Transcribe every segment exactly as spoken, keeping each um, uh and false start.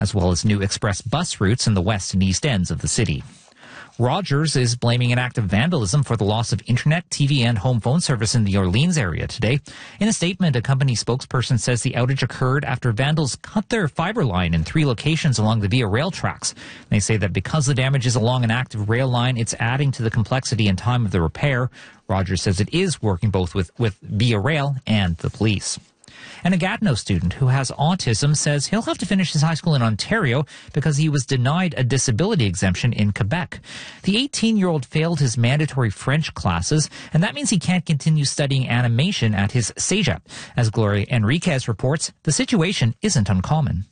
as well as new express bus routes in the west and east ends of the city. Rogers is blaming an act of vandalism for the loss of internet, T V, and home phone service in the Orleans area today. In a statement, a company spokesperson says the outage occurred after vandals cut their fiber line in three locations along the Via Rail tracks. They say that because the damage is along an active rail line, it's adding to the complexity and time of the repair. Rogers says it is working both with, with Via Rail and the police. And a Gatineau student who has autism says he'll have to finish his high school in Ontario because he was denied a disability exemption in Quebec. The eighteen-year-old failed his mandatory French classes, and that means he can't continue studying animation at his cégep. As Gloria Enriquez reports, the situation isn't uncommon.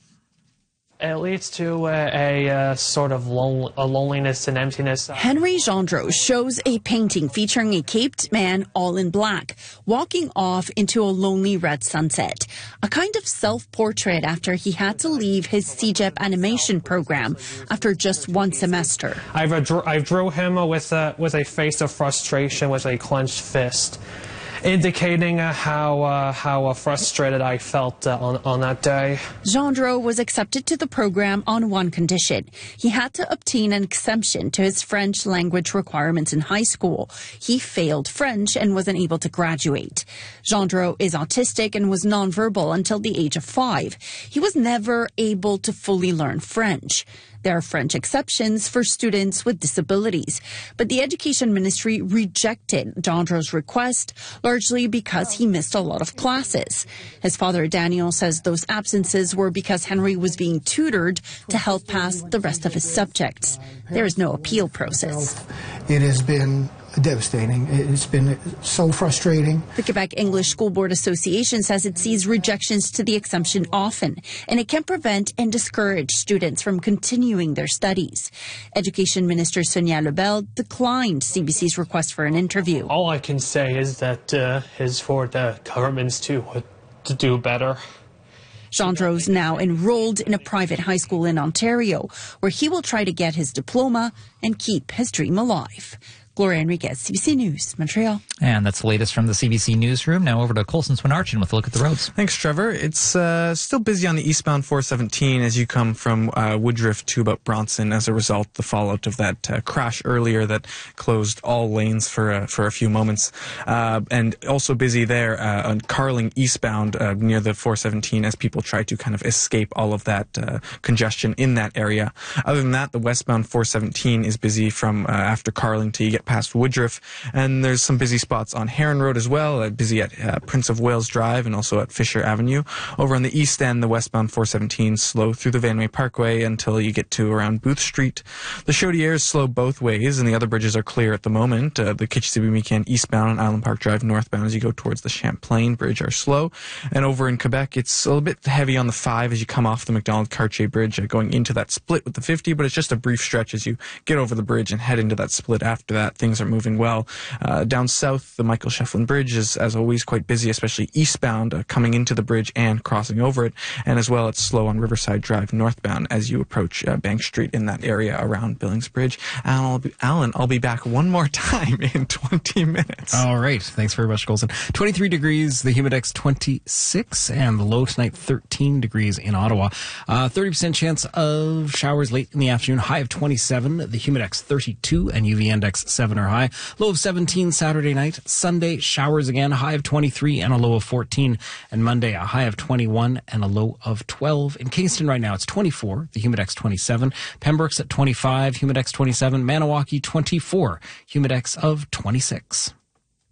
It leads to a, a, a sort of lon a loneliness and emptiness. Henry Gendreau shows a painting featuring a caped man all in black, walking off into a lonely red sunset. A kind of self-portrait after he had to leave his cégep animation program after just one semester. I've, I've drew him with a, with a face of frustration, with a clenched fist, indicating uh, how uh, how uh, frustrated I felt uh, on, on that day. Gendreau was accepted to the program on one condition. He had to obtain an exemption to his French language requirements in high school. He failed French and wasn't able to graduate. Gendreau is autistic and was nonverbal until the age of five. He was never able to fully learn French. There are French exceptions for students with disabilities, but the Education Ministry rejected Gendreau's request, largely because he missed a lot of classes. His father, Daniel, says those absences were because Henry was being tutored to help pass the rest of his subjects. There is no appeal process. It has been devastating. It's been so frustrating. The Quebec English School Board Association says it sees rejections to the exemption often, and it can prevent and discourage students from continuing their studies. Education Minister Sonia Lebel declined C B C's request for an interview. All I can say is that uh, is for the governments to, uh, to do better. Gendreau's now enrolled in a private high school in Ontario, where he will try to get his diploma and keep his dream alive. Gloria Enriquez, C B C News, Montreal. And that's the latest from the C B C Newsroom. Now over to Colson Swinarchin with a look at the roads. Thanks, Trevor. It's uh, still busy on the eastbound four seventeen as you come from uh, Woodruff to about Bronson as a result the fallout of that uh, crash earlier that closed all lanes for uh, for a few moments. Uh, and also busy there uh, on Carling eastbound uh, near the four seventeen as people try to kind of escape all of that uh, congestion in that area. Other than that, the westbound four seventeen is busy from uh, after Carling till you get past Woodruff, and there's some busy spots on Heron Road as well, uh, busy at uh, Prince of Wales Drive and also at Fisher Avenue. Over on the east end, the westbound four seventeen slow through the Vanway Parkway until you get to around Booth Street. The Chaudière is slow both ways, and the other bridges are clear at the moment. Uh, the Kitchissippi-Mecan eastbound and Island Park Drive northbound as you go towards the Champlain Bridge are slow. And over in Quebec, it's a little bit heavy on the five as you come off the Macdonald-Cartier Bridge uh, going into that split with the fifty, but it's just a brief stretch as you get over the bridge and head into that split after that. Things are moving well. Uh, down south, the Michael Shefflin Bridge is, as always, quite busy, especially eastbound, uh, coming into the bridge and crossing over it. And as well, it's slow on Riverside Drive northbound as you approach uh, Bank Street in that area around Billings Bridge. And I'll be, Alan, I'll be back one more time in twenty minutes. All right. Thanks very much, Colson. twenty-three degrees, the Humidex twenty-six, and the low tonight thirteen degrees in Ottawa. Uh, thirty percent chance of showers late in the afternoon, high of twenty-seven, the Humidex thirty-two, and U V index seven are high. Low of seventeen Saturday night. Sunday, showers again, high of twenty-three and a low of fourteen. And Monday, a high of twenty-one and a low of twelve. In Kingston right now, it's twenty-four, the Humidex twenty-seven. Pembroke's at twenty-five, Humidex twenty-seven. Maniwaki, twenty-four, Humidex of twenty-six.